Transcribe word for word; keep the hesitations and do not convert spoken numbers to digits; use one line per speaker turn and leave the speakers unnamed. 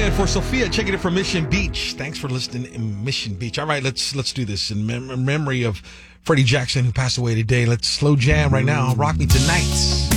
And for Sophia, checking it from Mission Beach. Thanks for listening in Mission Beach. All right, let's let's do this in mem- memory of Freddie Jackson, who passed away today. Let's slow jam right now. Rock Me Tonight.